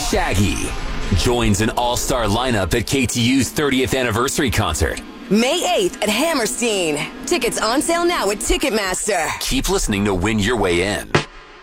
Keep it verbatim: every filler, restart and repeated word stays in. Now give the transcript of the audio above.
Shaggy joins an all-star lineup at K T U's thirtieth anniversary concert. May eighth at Hammerstein. Tickets on sale now at Ticketmaster. Keep listening to win your way in.